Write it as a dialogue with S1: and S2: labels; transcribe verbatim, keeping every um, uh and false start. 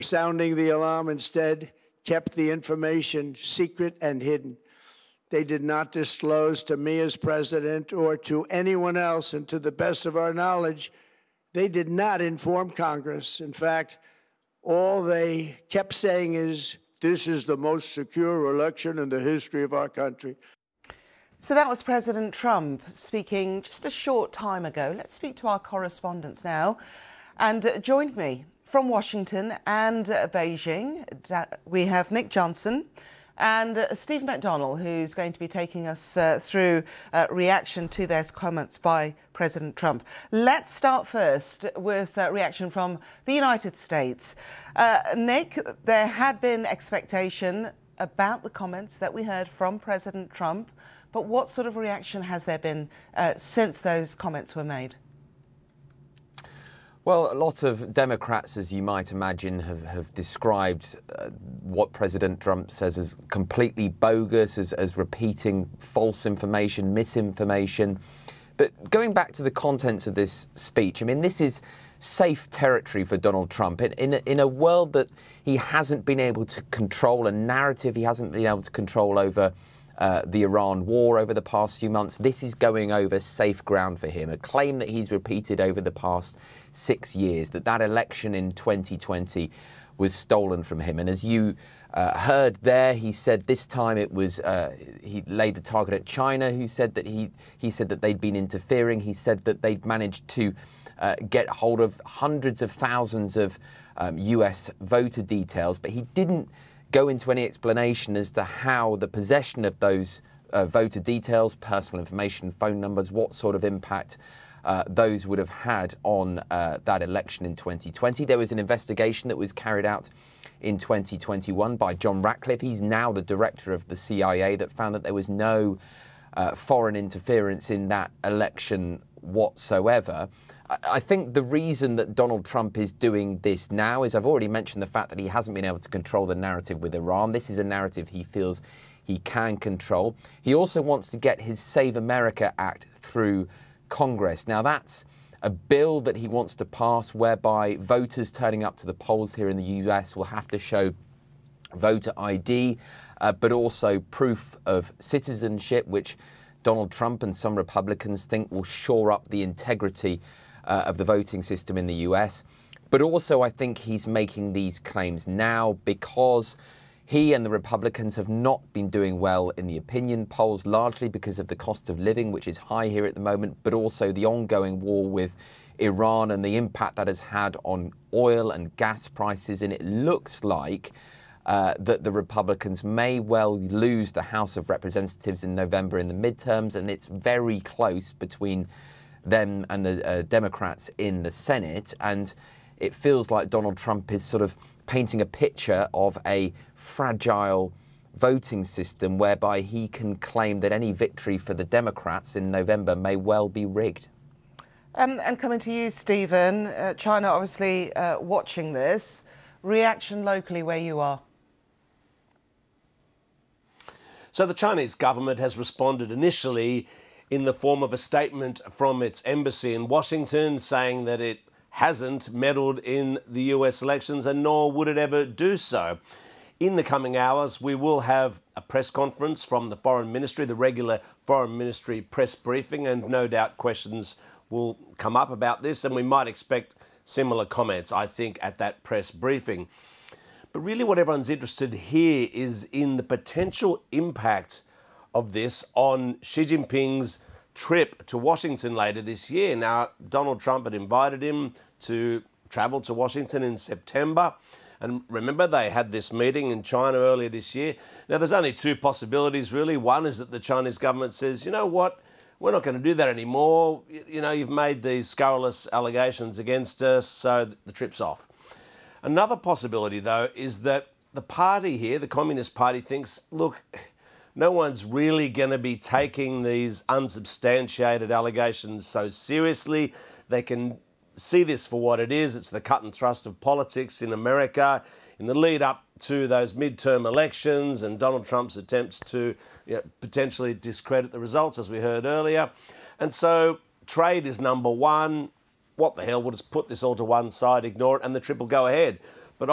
S1: sounding the alarm, instead kept the information secret and hidden. They did not disclose to me as president or to anyone else, and to the best of our knowledge, they did not inform Congress. In fact, all they kept saying is, this is the most secure election in the history of our country.
S2: So that was President Trump speaking just a short time ago. Let's speak to our correspondents now. And uh, joined me from Washington and uh, Beijing, we have Nick Johnson and uh, Steve McDonnell, who's going to be taking us uh, through uh, reaction to those comments by President Trump. Let's start first with uh, reaction from the United States. Uh, Nick, there had been expectation about the comments that we heard from President Trump, but what sort of reaction has there been uh, since those comments were made?
S3: Well, a lot of Democrats, as you might imagine, have, have described uh, what President Trump says as completely bogus, as, as repeating false information, misinformation. But going back to the contents of this speech, I mean, this is safe territory for Donald Trump. In, in, a, in a world that he hasn't been able to control, a narrative he hasn't been able to control over Uh, the Iran war over the past few months, this is going over safe ground for him. A claim that he's repeated over the past six years, that that election in twenty twenty was stolen from him. And as you uh, heard there, he said this time it was, uh, he laid the target at China, who said that he, he said that they'd been interfering. He said that they'd managed to uh, get hold of hundreds of thousands of um, U S voter details, but he didn't go into any explanation as to how the possession of those uh, voter details, personal information, phone numbers, what sort of impact uh, those would have had on uh, that election in twenty twenty. There was an investigation that was carried out in twenty twenty-one by John Ratcliffe. He's now the director of the C I A, that found that there was no uh, foreign interference in that election whatsoever. I think the reason that Donald Trump is doing this now is, I've already mentioned the fact that he hasn't been able to control the narrative with Iran. This is a narrative he feels he can control. He also wants to get his Save America Act through Congress. Now, that's a bill that he wants to pass whereby voters turning up to the polls here in the U S will have to show voter I D, uh, but also proof of citizenship, which Donald Trump and some Republicans think will shore up the integrity Uh, of the voting system in the U S. But also, I think he's making these claims now because he and the Republicans have not been doing well in the opinion polls, largely because of the cost of living, which is high here at the moment, but also the ongoing war with Iran and the impact that has had on oil and gas prices. And it looks like uh, that the Republicans may well lose the House of Representatives in November in the midterms, and it's very close between them and the uh, Democrats in the Senate. And it feels like Donald Trump is sort of painting a picture of a fragile voting system whereby he can claim that any victory for the Democrats in November may well be rigged.
S2: Um, and coming to you, Stephen, uh, China obviously uh, watching this. Reaction locally where you are?
S4: So the Chinese government has responded initially in the form of a statement from its embassy in Washington saying that it hasn't meddled in the U S elections and nor would it ever do so. In the coming hours, we will have a press conference from the Foreign Ministry, the regular Foreign Ministry press briefing, and no doubt questions will come up about this, and we might expect similar comments, I think, at that press briefing. But really what everyone's interested here is in the potential impact of this on Xi Jinping's trip to Washington later this year. Now, Donald Trump had invited him to travel to Washington in September. And remember, they had this meeting in China earlier this year. Now, there's only two possibilities, really. One is that the Chinese government says, you know what, we're not going to do that anymore. You know, you've made these scurrilous allegations against us, so the trip's off. Another possibility, though, is that the party here, the Communist Party, thinks, look, no one's really going to be taking these unsubstantiated allegations so seriously. They can see this for what it is. It's the cut and thrust of politics in America in the lead up to those midterm elections and Donald Trump's attempts to you know, potentially discredit the results, as we heard earlier. And so trade is number one. What the hell, we'll just put this all to one side, ignore it, and the trip will go ahead.